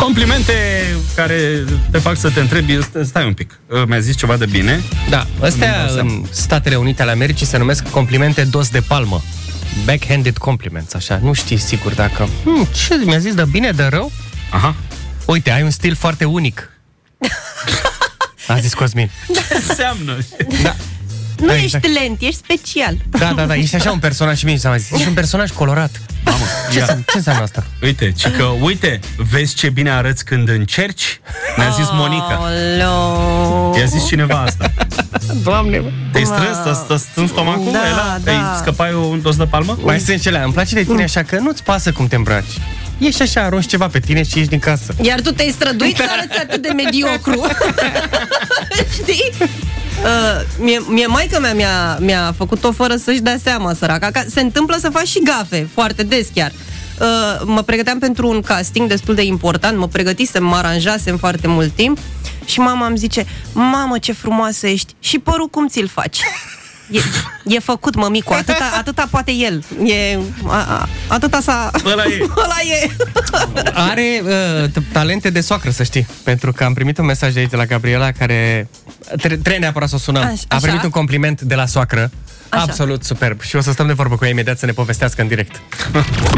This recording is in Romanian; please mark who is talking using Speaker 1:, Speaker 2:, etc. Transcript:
Speaker 1: Complimente care te fac să te întrebi, stai un pic, mi-a zis ceva de bine?
Speaker 2: Da, astea în Statele Unite ale Americii se numesc complimente dos de palmă. Backhanded compliments, așa. Nu știi sigur dacă... ce mi-a zis de bine, de rău?
Speaker 1: Aha.
Speaker 2: Uite, ai un stil foarte unic. A zis Cosmin.
Speaker 1: Înseamnă.
Speaker 2: Da.
Speaker 3: Nu ești lent, ești special.
Speaker 2: Da, ești așa un personaj și mie s-a zis. Ești un personaj colorat.
Speaker 1: Mamă,
Speaker 2: Ce înseamnă asta?
Speaker 1: Uite, vezi ce bine arăți când încerci? Mi-a zis Monica. I-a zis cineva asta.
Speaker 2: Doamne,
Speaker 1: te-ai strâns în stomacul?
Speaker 3: Da.
Speaker 1: Ai scăpai un dos de palmă?
Speaker 2: Mai sunt cele. Îmi place de tine așa că nu-ți pasă cum te îmbraci. Ești așa, arunci ceva pe tine și ieși din casă.
Speaker 3: Iar tu te-ai străduit să arăți atât de mediocru. Știi? Mie maică mea mi-a făcut-o fără să-și dea seama, săraca, că se întâmplă să faci și gafe, foarte des chiar. Mă pregăteam pentru un casting destul de important, mă aranjasem foarte mult timp și mama îmi zice: mamă, ce frumoasă ești, și părul cum ți-l faci? E făcut, mămicu, atâta poate el. Atâta s-a...
Speaker 1: Ăla
Speaker 3: e.
Speaker 2: Are talente de soacră, să știi. Pentru că am primit un mesaj de aici de la Gabriela, care trebuie neapărat să o sunăm.
Speaker 3: Așa.
Speaker 2: A primit un compliment de la soacră.
Speaker 3: Așa.
Speaker 2: Absolut superb. Și o să stăm de vorbă cu ea imediat să ne povestească în direct.